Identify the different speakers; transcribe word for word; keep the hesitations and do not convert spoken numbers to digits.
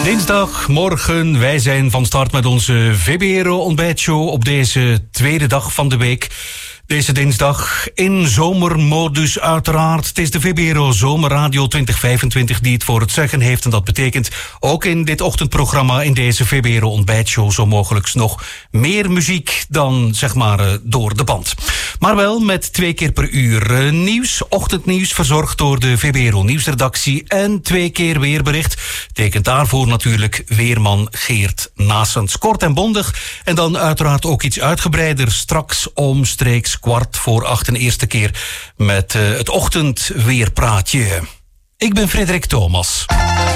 Speaker 1: Dinsdagmorgen, wij zijn van start met onze V B R O ontbijtshow op deze tweede dag van de week. Deze dinsdag in zomermodus uiteraard. Het is de V B R O Zomerradio twintig vijfentwintig die het voor het zeggen heeft. En dat betekent ook in dit ochtendprogramma, in deze V B R O ontbijtshow, zo mogelijk nog meer muziek dan zeg maar door de band. Maar wel met twee keer per uur nieuws, ochtendnieuws verzorgd door de V B R O nieuwsredactie en twee keer weerbericht. Tekent daarvoor natuurlijk weerman Geert Naessens. Kort en bondig en dan uiteraard ook iets uitgebreider straks omstreeks kwart voor acht een eerste keer met uh, het ochtendweerpraatje. Ik ben Frederik Thomas.